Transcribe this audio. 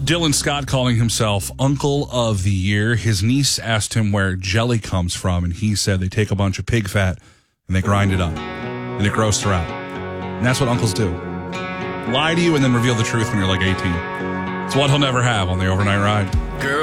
Dylan Scott calling himself Uncle of the Year. His niece asked him where jelly comes from, and he said they take a bunch of pig fat and they grind it up, and it grows throughout. And that's what uncles do. Lie to you and then reveal the truth when you're like 18. It's what he'll never have on the Overnight Ride.